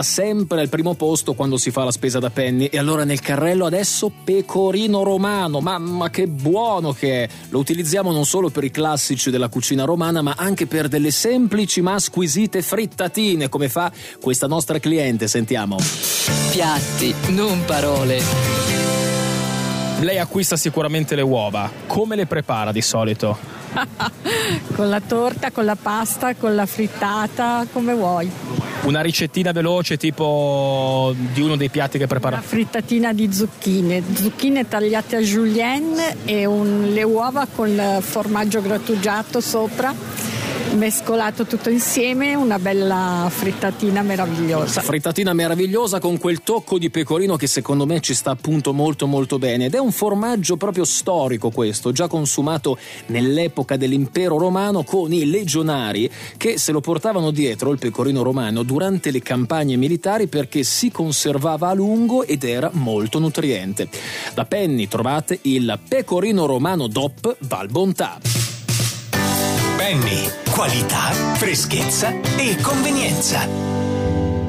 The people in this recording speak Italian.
sempre al primo posto quando si fa la spesa da Penny. E allora nel carrello adesso pecorino romano, ma che buono che è! Lo utilizziamo non solo per i classici della cucina romana, ma anche per delle semplici ma squisite frittatine, come fa questa nostra cliente. Sentiamo. Piatti, non parole. Lei acquista sicuramente le uova. Come le prepara di solito? Con la torta, con la pasta, con la frittata, come vuoi. Una ricettina veloce tipo di uno dei piatti che prepara? Una frittatina di zucchine tagliate a julienne e le uova con il formaggio grattugiato sopra, mescolato tutto insieme, una bella frittatina meravigliosa. Frittatina meravigliosa con quel tocco di pecorino che secondo me ci sta appunto molto molto bene, ed è un formaggio proprio storico questo, già consumato nell'epoca dell'impero romano con i legionari che se lo portavano dietro il pecorino romano durante le campagne militari perché si conservava a lungo ed era molto nutriente. Da Penny trovate il pecorino romano DOP Val Bontà. Penny, qualità, freschezza e convenienza.